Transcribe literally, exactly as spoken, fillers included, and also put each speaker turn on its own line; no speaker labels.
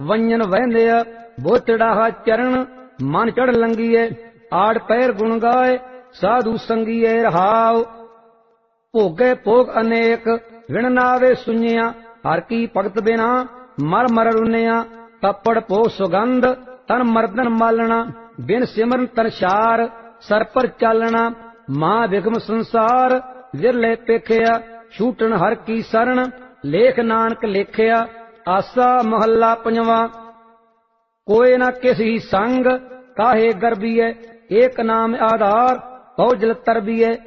ਵੰਜਨ ਵਹਿੰਦੇ ਬੋ ਚੜਾਹਾ ਚਰਨ ਮਨ ਚੜ ਲੰਗੀਏ ਆੜ ਪੈਰ ਗੁਣ ਗਾਏ ਸਾਧੂ ਸੰਗੀਏ ਰਹਾਉ ਭੋਗੇ ਭੋਗ ਅਨੇਕ ਵਿਣ ਨਾਵੇ ਸੁਣਿਆ ਹਰ ਕੀ ਭਗਤ ਬਿਨਾ ਮਰ ਮਰ ਰੁਨਿਆ ਤਪੜ ਪੋ ਸੁਗੰਧ ਤਨ ਮਰਦਨ ਮਾਲਣਾ ਬਿਨ ਸਿਮਰਨ ਤਰਸ਼ਾਰ ਸਰ ਪਰ ਚਾਲਣਾ ਮਹਾ ਵਿਗਮ ਸੰਸਾਰ ਵਿਰਲੇ ਪੇਖਿਆ ਛੂਟਣ ਹਰ ਕੀ ਸਰਣ ਲੇਖ ਨਾਨਕ ਲੇਖਿਆ ਆਸਾ ਮਹੱਲਾ ਪੰਜਵਾਂ ਕੋਇ ਨਾ ਕਿਸੀ ਸੰਗ ਕਾਹੇ ਗਰਬੀਏ ਏਕ ਨਾਮ ਆਧਾਰ ਬਹੁ ਜਲ ਤਰਬੀਏ